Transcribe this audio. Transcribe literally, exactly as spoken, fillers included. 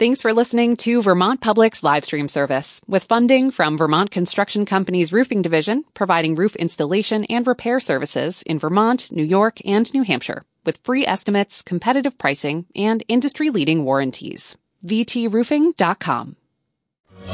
Thanks for listening to Vermont Public's live stream service, with funding from Vermont Construction Company's Roofing Division, providing roof installation and repair services in Vermont, New York, and New Hampshire, with free estimates, competitive pricing, and industry-leading warranties. v t roofing dot com.